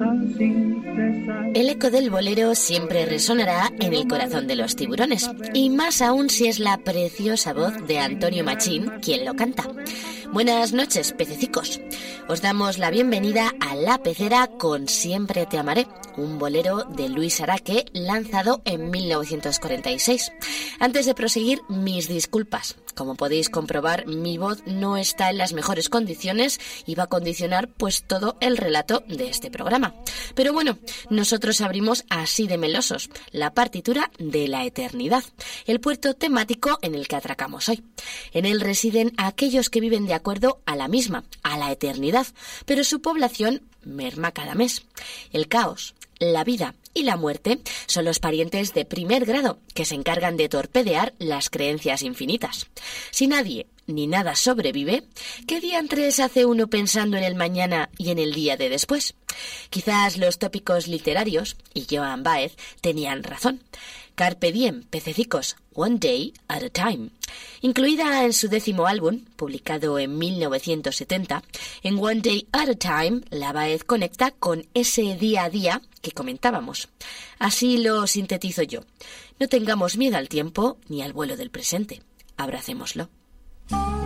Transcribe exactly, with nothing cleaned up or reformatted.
El eco del bolero siempre resonará en el corazón de los tiburones, y más aún si es la preciosa voz de Antonio Machín quien lo canta. Buenas noches, pececicos. Os damos la bienvenida a La Pecera con Siempre te amaré, un bolero de Luis Araque lanzado en mil novecientos cuarenta y seis. Antes de proseguir, mis disculpas. Como podéis comprobar, mi voz no está en las mejores condiciones y va a condicionar pues todo el relato de este programa. Pero bueno, nosotros abrimos así de melosos la partitura de la eternidad, el puerto temático en el que atracamos hoy. En él residen aquellos que viven de acuerdo a la misma, a la eternidad, pero su población merma cada mes. El caos, la vida y la muerte son los parientes de primer grado que se encargan de torpedear las creencias infinitas. Si nadie ni nada sobrevive, ¿qué diantres hace uno pensando en el mañana y en el día de después? Quizás los tópicos literarios, y Joan Baez, tenían razón. Carpe diem, pececicos, one day at a time. Incluida en su décimo álbum, publicado en mil novecientos setenta, en One Day at a Time, la Baez conecta con ese día a día que comentábamos. Así lo sintetizo yo. No tengamos miedo al tiempo ni al vuelo del presente. Abracémoslo.